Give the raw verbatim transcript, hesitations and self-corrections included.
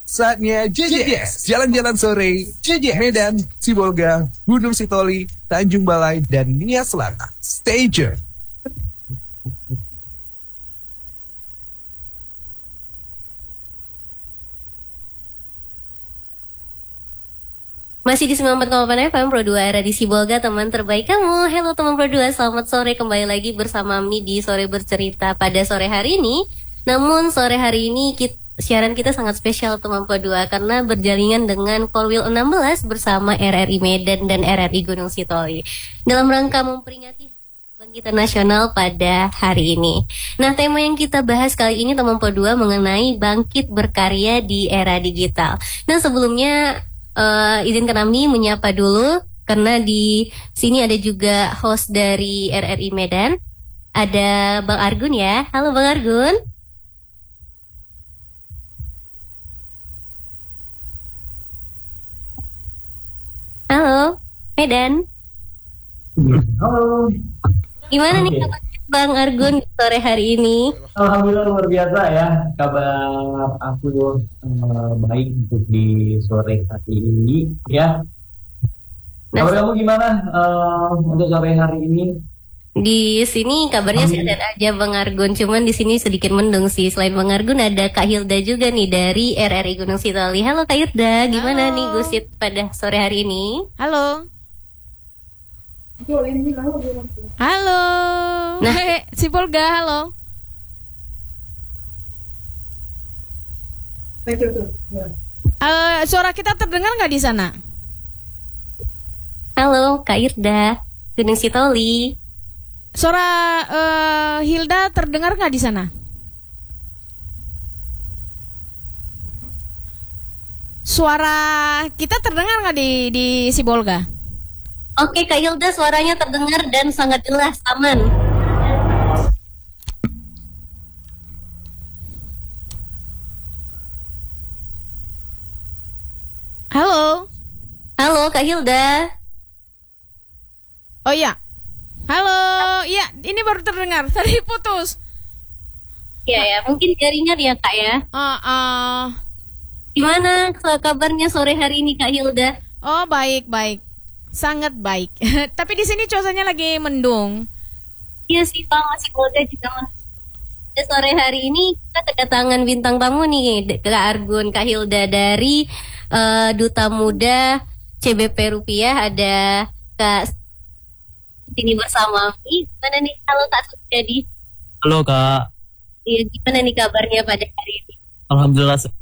Saatnya J J S, jalan-jalan sore, J J S, Medan, Sibolga, Gunung Sitoli, Tanjung Balai, dan Nia Selatan. Stay tuned. Masih di sembilan puluh empat koma delapan F M Pro dua era di Sibolga, teman terbaik kamu. Halo teman Pro dua, selamat sore, kembali lagi bersama Mi di Sore Bercerita pada sore hari ini. Namun sore hari ini kita, siaran kita sangat spesial teman Pro dua karena berjalingan dengan Korwil enam belas bersama R R I Medan dan R R I Gunung Sitoli dalam rangka memperingati Kebangkitan Nasional pada hari ini. Nah, tema yang kita bahas kali ini teman Pro dua mengenai bangkit berkarya di era digital. Nah, sebelumnya Uh, izinkan kami menyapa dulu karena di sini ada juga host dari R R I Medan, ada Bang Argun ya. Halo Bang Argun. Halo Medan. Halo. Gimana Oke. nih kabar Bang Argun sore hari ini? Alhamdulillah luar biasa ya. Kabar aku eh, baik untuk di sore hari ini ya. Nah, Kabar kamu gimana eh, untuk sore hari ini? di sini kabarnya sehat aja Bang Argun, cuman di sini sedikit mendung sih. Selain Bang Argun ada Kak Hilda juga nih dari R R I Gunung Sitoli. Halo Kak Hilda, gimana Halo. nih Gusit pada sore hari ini? Halo. Halo. Nah. Nah, si Polga, halo. Eh, suara kita terdengar nggak di sana? Halo Kak Hilda, Gunung Sitoli. Suara eh, Hilda terdengar nggak di sana? Suara kita terdengar nggak di di Sibolga? Oke Kak Hilda, suaranya terdengar dan sangat jelas, aman. Halo. Halo Kak Hilda. Oh iya. Halo. Iya, ini baru terdengar. Tadi putus. Ya ya, mungkin jaringan ya Kak ya. Ah, ah. Gimana kabarnya sore hari ini Kak Hilda? Oh, baik, baik. Sangat baik. Tapi di sini cuacanya lagi mendung. Iya sih Pak, masih muda juga Mas. Pada sore hari ini kita kedatangan bintang tamu nih, Kak Argun, Kak Hilda dari eh, Duta Muda C B P Rupiah. Ada Kak sini bersama Mi. Gimana nih? Halo Kak Suryadi. Halo Kak, Iya, gimana nih kabarnya pada hari ini? Alhamdulillah se-